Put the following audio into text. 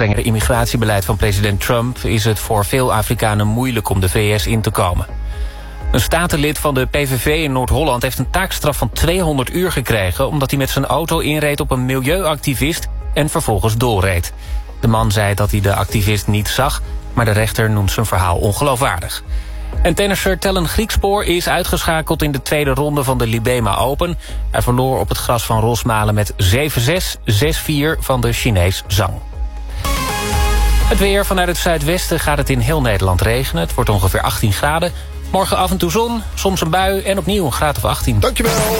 strengere immigratiebeleid van president Trump is het voor veel Afrikanen moeilijk om de VS in te komen. Een statenlid van de PVV in Noord-Holland heeft een taakstraf van 200 uur gekregen, omdat hij met zijn auto inreed op een milieuactivist en vervolgens doorreed. De man zei dat hij de activist niet zag, maar de rechter noemt zijn verhaal ongeloofwaardig. En tennisser Tellen Griekspoor is uitgeschakeld in de tweede ronde van de Libema Open. Hij verloor op het gras van Rosmalen met 7-6, 6-4 van de Chinees Zhang. Het weer. Vanuit het zuidwesten gaat het in heel Nederland regenen. Het wordt ongeveer 18 graden. Morgen af en toe zon, soms een bui en opnieuw een graad of 18. Dankjewel.